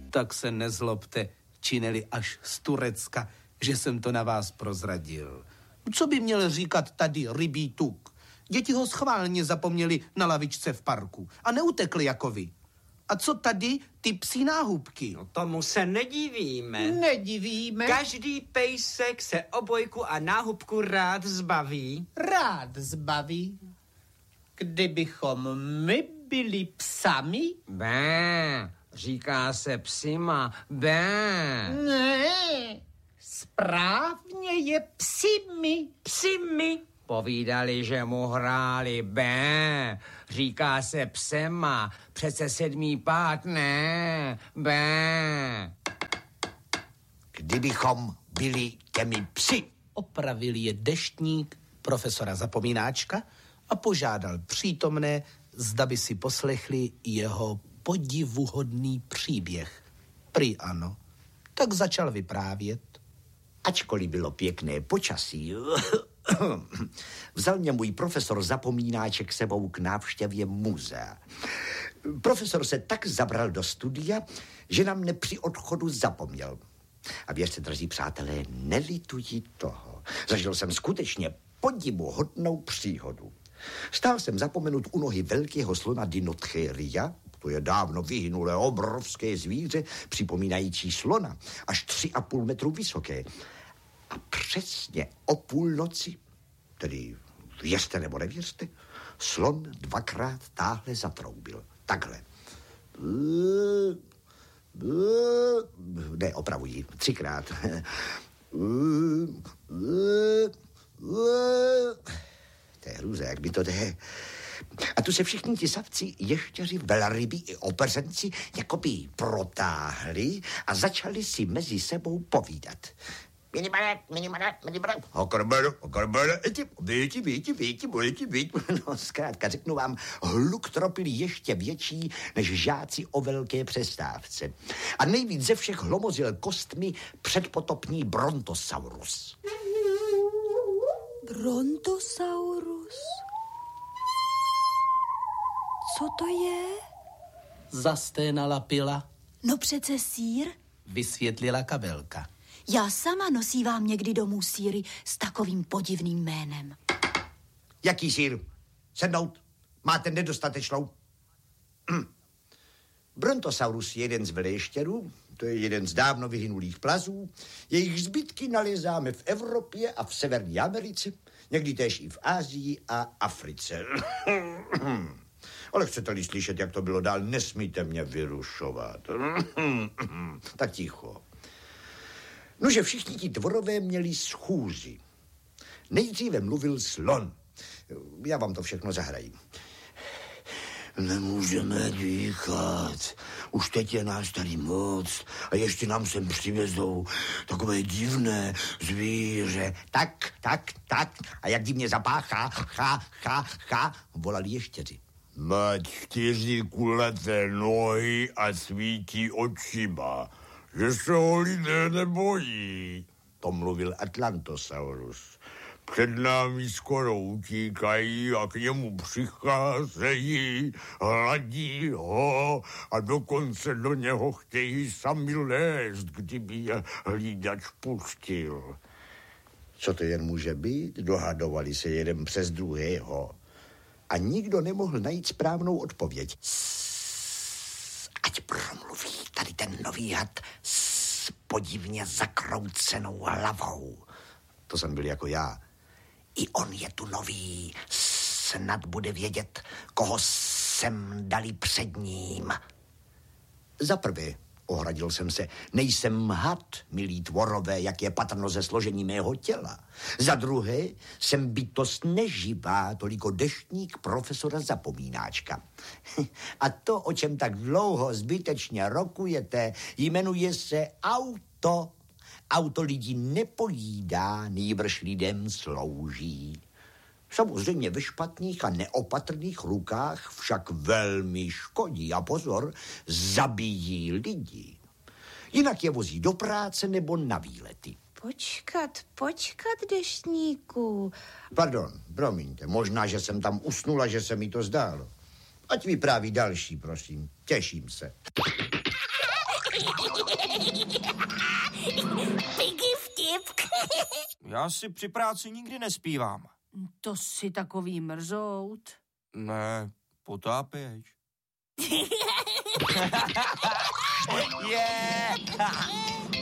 Tak se nezlobte, čineli až z Turecka, že jsem to na vás prozradil. Co by měl říkat tady rybí tuk? Děti ho schválně zapomněli na lavičce v parku a neutekli jako vy. A co tady ty psí náhubky? No tomu se nedivíme. Nedivíme. Každý pejsek se obojku a náhubku rád zbaví. Rád zbaví. Kdybychom my byli psami? Bé, říká se psima, bé. Ne, správně je psimi. Psimi. Povídali, že mu hráli bé, říká se psema, přece 7. pát, ne, bé. Kdybychom byli těmi psi. Opravil je deštník profesora Zapomínáčka a požádal přítomné, zda by si poslechli jeho podivuhodný příběh. Prý ano. Tak začal vyprávět. Ačkoliv bylo pěkné počasí, vzal mě můj profesor Zapomínáček sebou k návštěvě muzea. Profesor se tak zabral do studia, že na mne při odchodu zapomněl. A věřte, drazí přátelé, nelituji toho. Zažil jsem skutečně podivuhodnou příhodu. Stál jsem zapomenut u nohy velkého slona Dinotheria, to je dávno vyhynulé obrovské zvíře, připomínající slona, až 3,5 metru vysoké. A přesně o půlnoci, tedy věřte nebo nevěřte, slon 2krát táhle zatroubil. Takhle. Ne, opravuji, 3krát. To je hrůza, jak by to jde. A tu se všichni ti savci, ještěři, velryby i opeřenci jakoby protáhli a začali si mezi sebou povídat. No, zkrátka, řeknu vám, hluk tropil ještě větší než žáci o velké přestávce. A nejvíc ze všech hlomozil kostmi předpotopní Brontosaurus. Brontosaurus? Co to je? Zasténala pila, No přece sýr. vysvětlila Kabelka. Já sama nosívám někdy domů sýry s takovým podivným jménem. Jaký sýr? Sednout. Máte nedostatečnou. Brontosaurus je jeden z velejštěrů, to je jeden z dávno vyhynulých plazů. Jejich zbytky nalézáme v Evropě a v Severní Americe, někdy též i v Asii a Africe. Ale chcete-li slyšet, jak to bylo dál, nesmíte mě vyrušovat. Tak ticho. Nože všichni ti tvorové měli schůzi. Nejdříve mluvil slon. Já vám to všechno zahraju. Nemůžeme dýchat. Už teď je nás tady moc a ještě nám sem přivezou takové divné zvíře. Tak. A jak divně zapáchá, volali ještěři. Má 4 kulaté nohy a svítí očima, že se ho lidé nebojí. To mluvil Atlantosaurus. Před námi skoro utíkají a k němu přicházejí, hladí ho a dokonce do něho chtějí sami lézt, kdyby je hlídač pustil. Co to jen může být? Dohadovali se jeden přes druhého. A nikdo nemohl najít správnou odpověď. Ať promluví tady ten nový had s podivně zakroucenou hlavou. To jsem byl jako já. I on je tu nový. Snad bude vědět, koho sem dali před ním. Za prvé, ohradil jsem se, nejsem had, milí tvorové, jak je patrno ze složení mého těla. Za druhé, jsem bytost neživá, toliko deštník profesora Zapomínáčka. A to, o čem tak dlouho zbytečně rokujete, jmenuje se auto. Auto lidi nepojídá, nýbrž lidem slouží. Samozřejmě ve špatných a neopatrných rukách však velmi škodí a pozor, zabíjí lidi. Jinak je vozí do práce nebo na výlety. Počkat, deštníku. Pardon, promiňte, možná, že jsem tam usnula, že se mi to zdálo. Ať vypráví další, prosím, těším se. Piggy vtip. Já si při práci nikdy nespívám. To jsi takový mrzout. Ne, potápěč. Yeah!